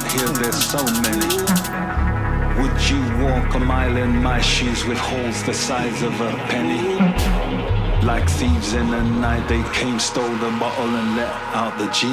here there's so many. Would you walk a mile in my shoes with holes the size of a penny? Like thieves in the night, they came, stole the bottle and let out the G.